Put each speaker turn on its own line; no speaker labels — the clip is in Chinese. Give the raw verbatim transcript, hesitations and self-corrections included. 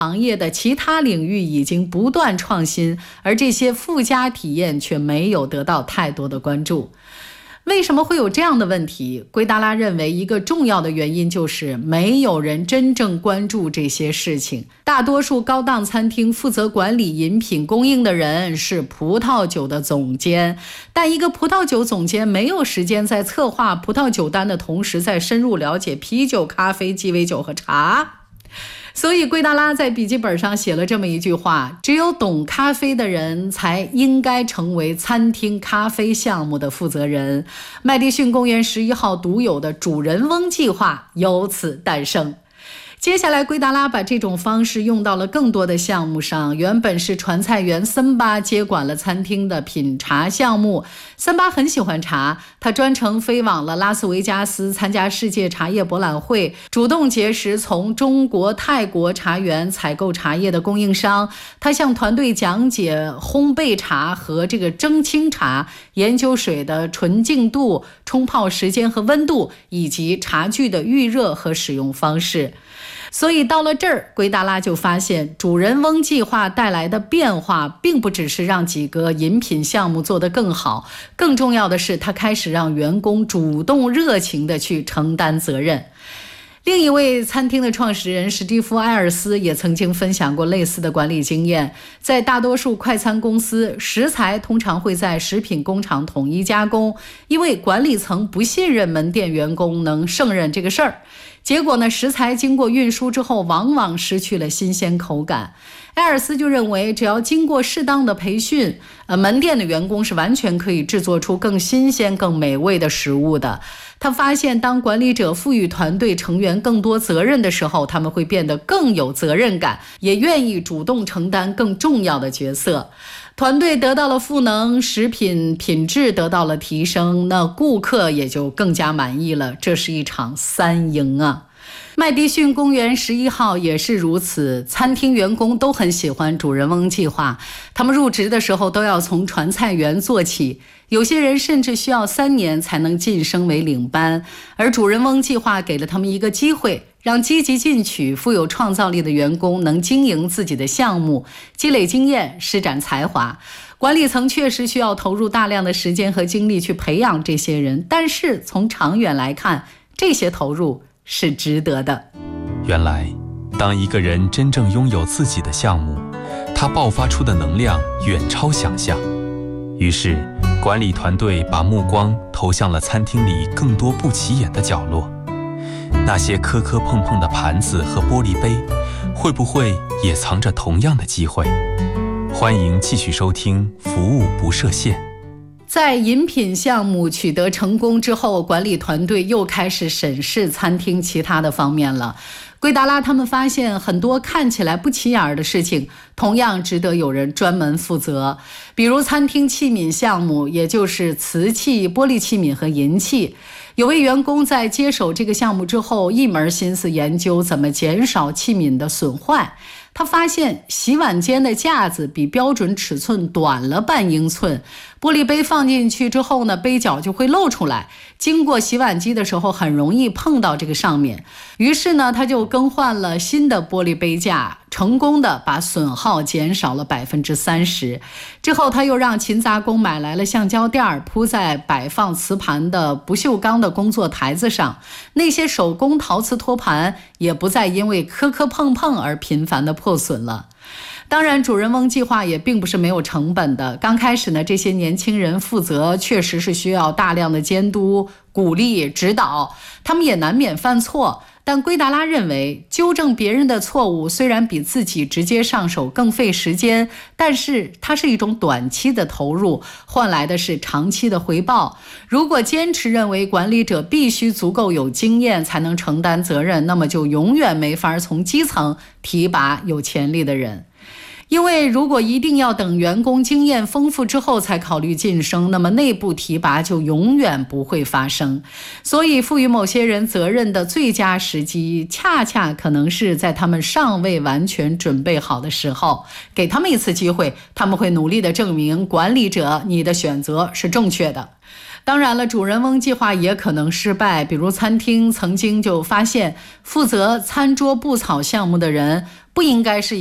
行业的其他领域已经不断创新，而这些附加体验却没有得到太多的关注。为什么会有这样的问题？圭达拉认为一个重要的原因就是没有人真正关注这些事情。大多数高档餐厅负责管理饮品供应的人是葡萄酒的总监，但一个葡萄酒总监没有时间在策划葡萄酒单的同时再深入了解啤酒、咖啡、鸡尾酒和茶。所以圭达拉在笔记本上写了这么一句话：只有懂咖啡的人才应该成为餐厅咖啡项目的负责人。麦迪逊公园十一号独有的主人翁计划由此诞生。接下来圭达拉把这种方式用到了更多的项目上。原本是传菜员森巴接管了餐厅的品茶项目。森巴很喜欢茶，他专程飞往了拉斯维加斯参加世界茶叶博览会，主动结识从中国、泰国茶园采购茶叶的供应商。他向团队讲解烘焙茶和这个蒸青茶研究水的纯净度、冲泡时间和温度，以及茶具的预热和使用方式。所以到了这儿，圭达拉就发现主人翁计划带来的变化并不只是让几个饮品项目做得更好，更重要的是他开始让员工主动热情地去承担责任。另一位餐厅的创始人史蒂夫·埃尔斯也曾经分享过类似的管理经验。在大多数快餐公司，食材通常会在食品工厂统一加工，因为管理层不信任门店员工能胜任这个事儿。结果呢，食材经过运输之后往往失去了新鲜口感。埃尔斯就认为，只要经过适当的培训，呃，门店的员工是完全可以制作出更新鲜、更美味的食物的。他发现，当管理者赋予团队成员更多责任的时候，他们会变得更有责任感，也愿意主动承担更重要的角色。团队得到了赋能，食品品质得到了提升，那顾客也就更加满意了。这是一场三赢啊！麦迪逊公园十一号也是如此，餐厅员工都很喜欢主人翁计划，他们入职的时候都要从传菜员做起，有些人甚至需要三年才能晋升为领班，而主人翁计划给了他们一个机会，让积极进取、富有创造力的员工能经营自己的项目，积累经验，施展才华。管理层确实需要投入大量的时间和精力去培养这些人，但是从长远来看，这些投入是值得的。
原来，当一个人真正拥有自己的项目，他爆发出的能量远超想象。于是，管理团队把目光投向了餐厅里更多不起眼的角落。那些磕磕碰碰的盘子和玻璃杯，会不会也藏着同样的机会？欢迎继续收听《服务不设限》。
在饮品项目取得成功之后，管理团队又开始审视餐厅其他的方面了。圭达拉他们发现很多看起来不起眼的事情，同样值得有人专门负责。比如餐厅器皿项目，也就是瓷器、玻璃器皿和银器。有位员工在接手这个项目之后，一门心思研究怎么减少器皿的损坏。他发现洗碗间的架子比标准尺寸短了半英寸，玻璃杯放进去之后呢，杯角就会露出来，经过洗碗机的时候很容易碰到这个上面。于是呢，他就更换了新的玻璃杯架，成功的把损耗减少了百分之三十。之后他又让勤杂工买来了橡胶垫，铺在摆放瓷盘的不锈钢的工作台子上，那些手工陶瓷托盘也不再因为磕磕碰碰而频繁的破损了。当然，主人翁计划也并不是没有成本的。刚开始呢，这些年轻人负责确实是需要大量的监督、鼓励、指导，他们也难免犯错。但圭达拉认为，纠正别人的错误虽然比自己直接上手更费时间，但是它是一种短期的投入，换来的是长期的回报。如果坚持认为管理者必须足够有经验才能承担责任，那么就永远没法从基层提拔有潜力的人。因为如果一定要等员工经验丰富之后才考虑晋升，那么内部提拔就永远不会发生。所以赋予某些人责任的最佳时机，恰恰可能是在他们尚未完全准备好的时候。给他们一次机会，他们会努力地证明管理者你的选择是正确的。 当然了，主人翁计划也可能失败，比如餐厅曾经就发现负责餐桌布草项目的人不应该是